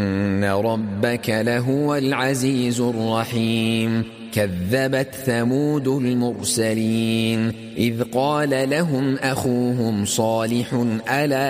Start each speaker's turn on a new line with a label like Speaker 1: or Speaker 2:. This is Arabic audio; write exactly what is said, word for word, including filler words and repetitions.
Speaker 1: إن ربك لهو العزيز الرحيم كذبت ثمود المرسلين إذ قال لهم أخوهم صالح ألا